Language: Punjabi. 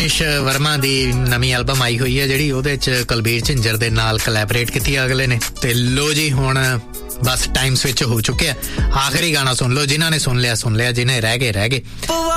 ਰਮੇਸ਼ ਵਰਮਾ ਦੀ ਨਵੀਂ ਐਲਬਮ ਆਈ ਹੋਈ ਹੈ ਜਿਹੜੀ, ਉਹਦੇ 'ਚ ਕੁਲਬੀਰ ਝਿੰਜਰ ਦੇ ਨਾਲ ਕੋਲੈਬੋਰੇਟ ਕੀਤੀ ਅਗਲੇ ਨੇ। ਤੇ ਲੋ ਜੀ ਹੁਣ ਬਸ ਟਾਈਮ ਸਵਿਚ ਹੋ ਚੁੱਕਿਆ। ਆਖਰੀ ਗਾਣਾ ਸੁਣ ਲਓ, ਜਿਨ੍ਹਾਂ ਨੇ ਸੁਣ ਲਿਆ, ਜਿਹਨੇ ਰਹਿ ਗਏ।